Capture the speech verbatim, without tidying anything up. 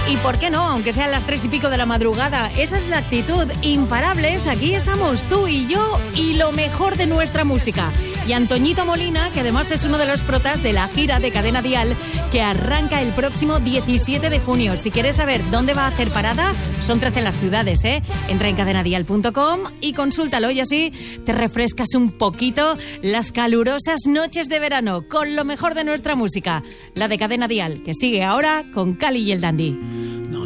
Y por qué no, aunque sean las tres y pico de la madrugada, esa es la actitud. Imparables, aquí estamos tú y yo y lo mejor de nuestra música. Y Antoñito Molina, que además es uno de los protas de la gira de Cadena Dial, que arranca el próximo diecisiete de junio. Si quieres saber dónde va a hacer parada, son trece las ciudades, ¿eh? Entra en cadena dial punto com y consúltalo y así te refrescas un poquito las calurosas noches de verano con lo mejor de nuestra música. La de Cadena Dial, que sigue ahora con Cali y el Dandy.